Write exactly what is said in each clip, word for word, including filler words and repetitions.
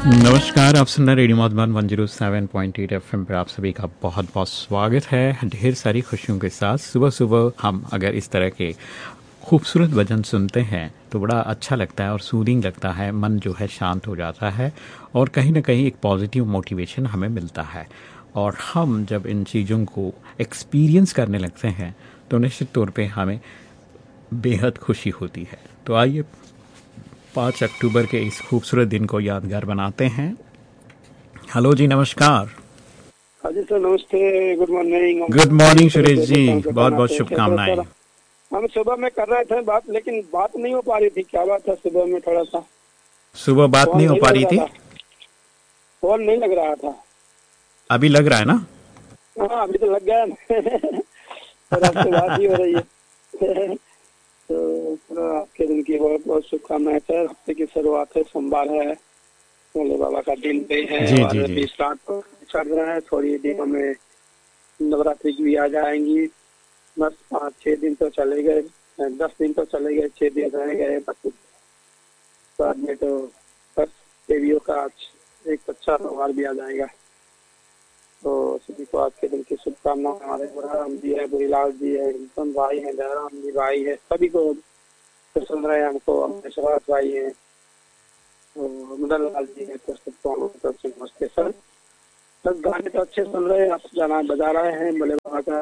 नमस्कार, आप सुन रहे radio Madhuban one zero seven point eight FM पर आप सभी का बहुत बहुत स्वागत है। ढेर सारी खुशियों के साथ सुबह सुबह हम अगर इस तरह के खूबसूरत भजन सुनते हैं तो बड़ा अच्छा लगता है और सूदिंग लगता है, मन जो है शांत हो जाता है और कहीं ना कहीं एक पॉजिटिव मोटिवेशन हमें मिलता है। और हम जब इन चीज़ों को एक्सपीरियंस करने लगते हैं तो निश्चित तौर पे हमें बेहद खुशी होती है। तो आइए पाँच अक्टूबर के इस खूबसूरत दिन को यादगार बनाते हैं। हेलो जी, नमस्कार। हाँ जी सर, नमस्ते, good morning. Good morning Suresh ji, बहुत बहुत शुभकामनाएं। हम सुबह में कर रहे थे बात, लेकिन बात नहीं हो पा रही थी। क्या बात है, सुबह में थोड़ा सा सुबह बात नहीं हो पा रही थी, फोन नहीं लग रहा था। अभी लग रहा है ना? हाँ, अभी तो लग गया और आपसे बात ही हो रही है। तो आपके दिन की बहुत बहुत शुभकामनाएं सर। हफ्ते की शुरुआत है, सोमवार है, भोले बाबा का दिन पे है जी, और जी, अभी जी। स्टार्ट चल रहा है। थोड़ी दिनों में नवरात्रि की भी आ जाएंगी। बस पाँच छह दिन तो चले गए, दस दिन तो चले गए, छह दिन रह गए। बस बाद में तो बस देवियों का आज एक अच्छा त्योहार भी आ जाएगा। तो सभी को आज के दिन की शुभकामनाएं। हमारे बुढ़ाराम जी है, बुढ़ीलाल जी है, हिंदन भाई है, दयाराम जी भाई है, सभी को तो सुन रहे हैं। हमको अमरेश्वर भाई है, तो मदन लाल जी है, तो सबको तो नमस्ते सर। सब गाने तो अच्छे सुन रहे हैं, आप गाना बजा रहे हैं भोले बाबा का।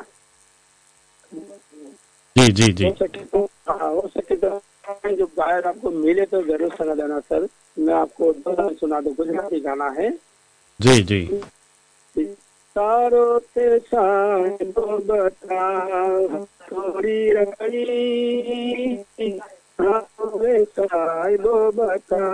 जी जी जी हो सके तो हाँ, हो सके तो जो गायक आपको मिले तो जरूर सुना देना सर। मैं आपको दो गाने सुना दूं। गुजराती गाना है। जी जी तारो ते साहिबो बता थोड़ी रही, तारो साहिबो बता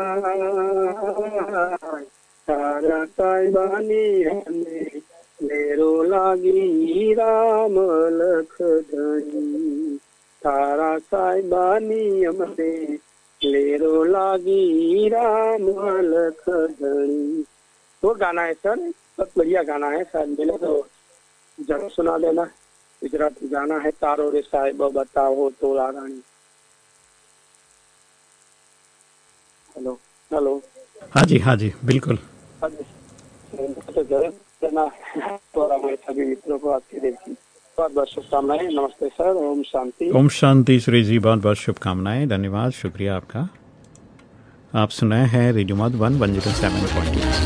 तारा साहिबानी हमें मेरो लागी राम लखधनी, तारा साहिबानी हमें मेरो लागी राम लखधनी। वो गाना है सर, बहुत बढ़िया गाना है सर। मिले तो जरूर सुना देना। गुजराती गाना है, तारो रे साहिब बताओ तोला रानी। Hello hello. हाँ जी, हाँ जी, बिल्कुल। हाँ जी, तो जरूर देना तो हमारे सभी मित्रों को आपके दिन की बहुत बहुत शुभकामनाएं। नमस्ते सर, ओम शांति। ओम शांति सुरेश जी, बहुत बहुत शुभकामनाएं, धन्यवाद, शुक्रिया आपका। आप सुनाए हैं radio Madhuban one zero seven point